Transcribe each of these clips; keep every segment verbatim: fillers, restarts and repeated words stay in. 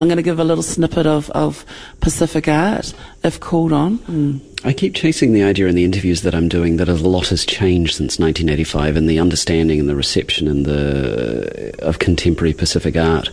I'm going to give a little snippet of, of Pacific art, if called on. Mm. I keep chasing the idea in the interviews that I'm doing that a lot has changed since nineteen eighty-five in the understanding and the reception and the of contemporary Pacific art.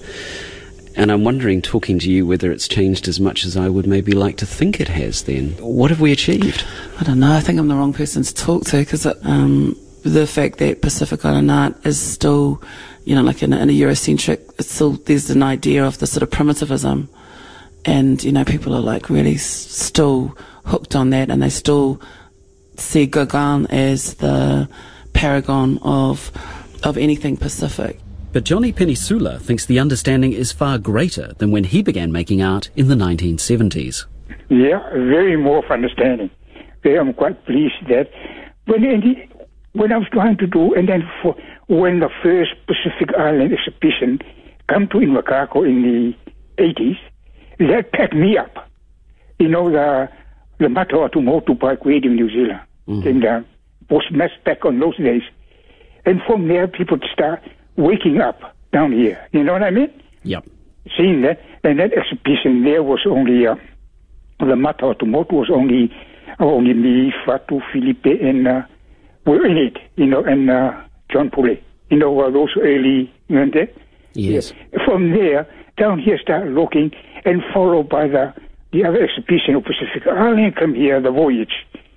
And I'm wondering, talking to you, whether it's changed as much as I would maybe like to think it has then. What have we achieved? I don't know. I think I'm the wrong person to talk to, because um, the fact that Pacific Island art is still, you know, like in a, in a Eurocentric, it's still, there's an idea of the sort of primitivism. And, you know, people are like really s- still hooked on that, and they still see Gauguin as the paragon of of anything Pacific. But Johnny Penisula thinks the understanding is far greater than when he began making art in the nineteen seventies. Yeah, very more of understanding. I'm quite pleased that when the, when I was trying to do, and then for when the first Pacific Island exhibition came to Invercargill in the eighties, that packed me up. You know, the the Matawa Motorbike Radio in New Zealand mm-hmm. came down, was massed back on those days. And from there, people start waking up down here. You know what I mean? Yep. Seeing that, and that exhibition there was only, uh, the Matawa Moto was only, only me, Fatu, Felipe, and uh, were in it, you know, and uh, John Poulet. You know, uh, those early, weren't they? Yes. Yeah. From there, down here start looking, and followed by the the other exhibition of Pacific Island come here, the Voyage.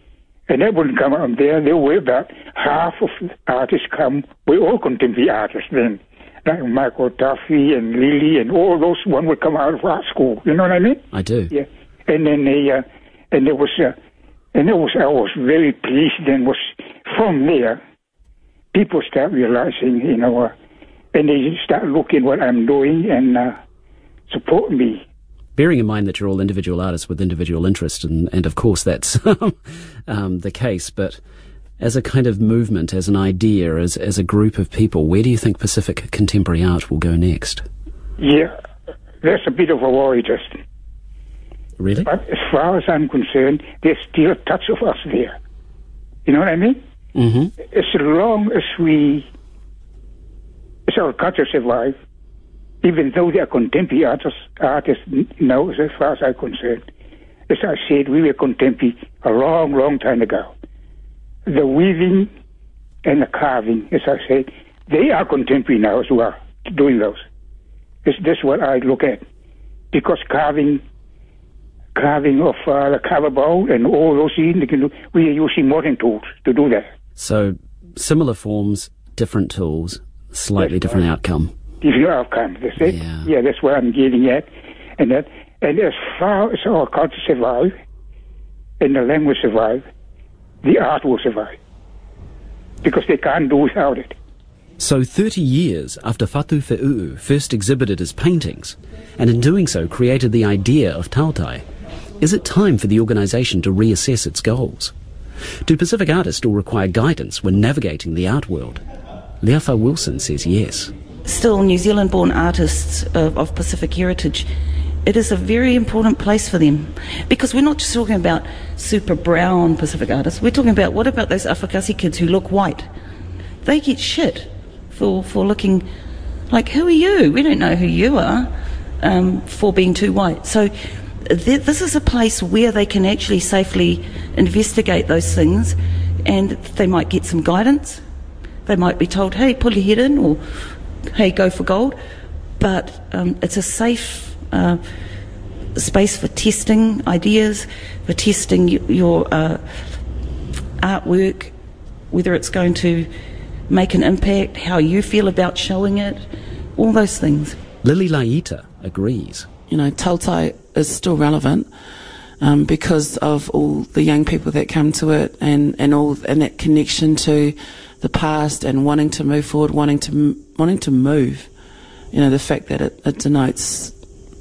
And that wouldn't come on there. There were about half of the artists come. We're all contemporary artists then. Like Michael Duffy and Lily and all those, one would come out of art school. You know what I mean? I do. Yeah. And then they, uh, and there was, uh, and there was, I was very pleased then was from there, people start realizing, you know, uh, and they start looking what I'm doing and, uh, support me. Bearing in mind that you're all individual artists with individual interests, and, and of course that's um, the case, but as a kind of movement, as an idea, as as a group of people, where do you think Pacific contemporary art will go next? Yeah, there's a bit of a worry just. Really? But as far as I'm concerned, there's still a touch of us there. You know what I mean? Mm-hmm. As long as we, as our culture survives, even though they are contemporary artists, artists now, as far as I'm concerned, as I said, we were contemporary a long, long time ago. The weaving and the carving, as I said, they are contemporary now as well, doing those. It's, that's what I look at. Because carving, carving of uh, the cover bowl and all those things, they can do, we are using modern tools to do that. So, similar forms, different tools, slightly that's different right. outcome. Different outcome, that's it. Yeah. yeah, that's what I'm getting at. And that, and as far as our culture survives, and the language survives, the art will survive. Because they can't do without it. So thirty years after Fatu Fe'uu first exhibited his paintings, and in doing so created the idea of Tautai, is it time for the organisation to reassess its goals? Do Pacific artists still require guidance when navigating the art world? Leafa Wilson says yes. Still, New Zealand-born artists of, of Pacific heritage, it is a very important place for them, because we're not just talking about super brown Pacific artists. We're talking about, what about those Afakasi kids who look white? They get shit for for looking like, who are you? We don't know who you are, um, for being too white. So th- this is a place where they can actually safely investigate those things, and they might get some guidance. They might be told, hey, pull your head in, or hey, go for gold. But um, it's a safe uh, space for testing ideas, for testing y- your uh, artwork, whether it's going to make an impact, how you feel about showing it, all those things. Lily Laita agrees. You know, Tautai is still relevant um, because of all the young people that come to it, and, and all and that connection to the past and wanting to move forward, wanting to wanting to move. You know, the fact that it, it denotes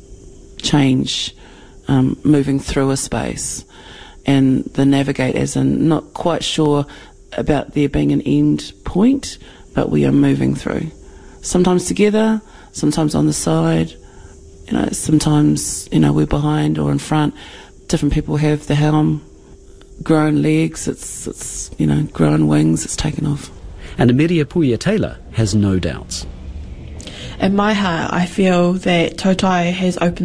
change, um, moving through a space, and the navigate as in not quite sure about there being an end point, but we are moving through. Sometimes together, sometimes on the side, you know, sometimes, you know, we're behind or in front. Different people have the helm, grown legs, it's, it's you know, grown wings, it's taken off. And Ameria Puya Taylor has no doubts. In my heart, I feel that Tautai has opened